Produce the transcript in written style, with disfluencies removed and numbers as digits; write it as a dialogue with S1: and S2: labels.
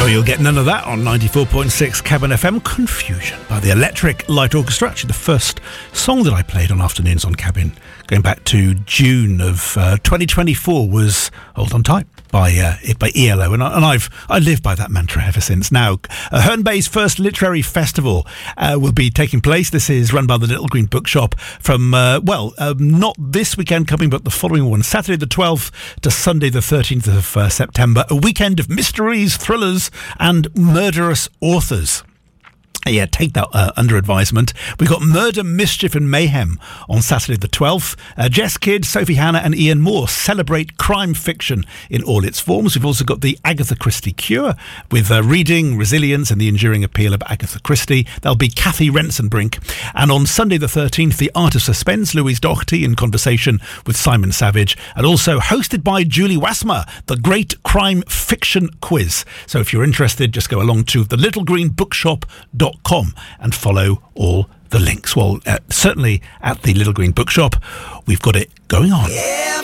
S1: Oh, you'll get none of that on 94.6 Cabin FM. Confusion by the Electric Light Orchestra. Actually, the first song that I played on Afternoons on Cabin, going back to June of 2024, was Hold On Tight by ELO, and I live by that mantra ever since. Now, Herne Bay's first literary festival will be taking place. This is run by the Little Green Bookshop from, not this weekend coming, but the following one, Saturday the 12th to Sunday the 13th of September. A weekend of mysteries, thrillers and murderous authors. Yeah, take that under advisement. We've got Murder, Mischief and Mayhem on Saturday the 12th. Jess Kidd, Sophie Hannah and Ian Moore celebrate crime fiction in all its forms. We've also got the Agatha Christie Cure with reading, resilience and the enduring appeal of Agatha Christie. There'll be Kathy Rensenbrink. And on Sunday the 13th, The Art of Suspense, Louise Doherty in conversation with Simon Savage. And also hosted by Julie Wassmer, the Great Crime Fiction Quiz. So if you're interested, just go along to thelittlegreenbookshop.com and follow all the links. Well, certainly at the Little Green Bookshop, we've got it going on.
S2: Yeah,